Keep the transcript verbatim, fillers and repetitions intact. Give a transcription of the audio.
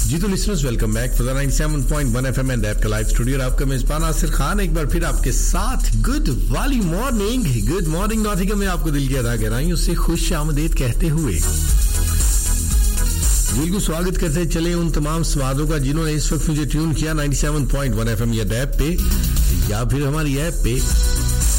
जी तो listeners welcome back for the ninety seven point one FM and app का live studio. आपका मेजबान आसिर खान एक बार फिर आपके साथ गुड वाली मॉर्निंग गुड मॉर्निंग नॉटिका में आपको दिल की अदा गहराइयों से खुश आमदीद कहते हुए दिल को स्वागत करते चले उन तमाम स्वादों का जिन्होंने इस वक्त मुझे ट्यून किया ninety seven point one FM या ऐप पे या फिर हमारी ऐप पे